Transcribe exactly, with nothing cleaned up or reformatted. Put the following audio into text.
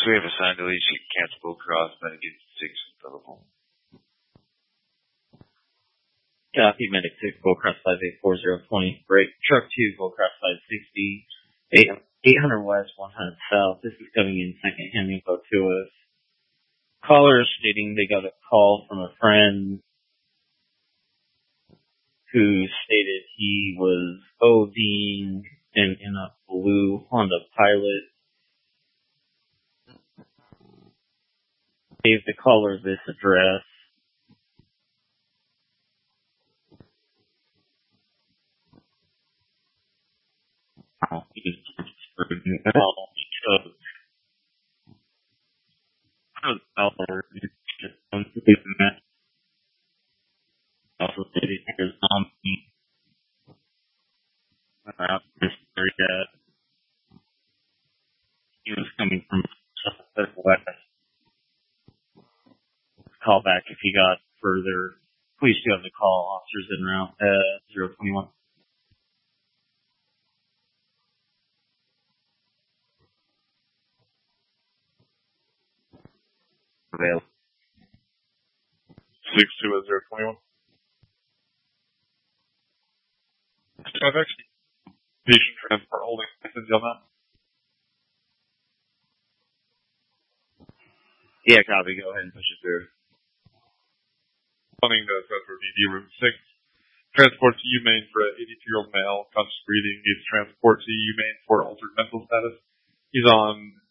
we have assigned to each cancel Bull Cross, medic six available. Copy, medic six, Bull Cross five eight four zero twenty. Break, truck two, Bull Cross five sixty, eight hundred west, one hundred south. This is coming in second-hand info to us. Caller stating they got a call from a friend who stated he was ODing in, in a blue Honda Pilot. Gave the caller this address. Oh, he was screwed and all because also stated he was zombie around this area. He was coming from west. Call back if he got further. Please do have the call. Officers en route at zero twenty-one. Avail. six two at zero twenty-one. I've actually patient transport holding license on that. Yeah, copy. Go ahead and push it through. Running the Southward V D Route six. Transport to UMaine for an eighty-two-year-old male, conscious breathing, needs transport to UMaine for altered mental status. He's on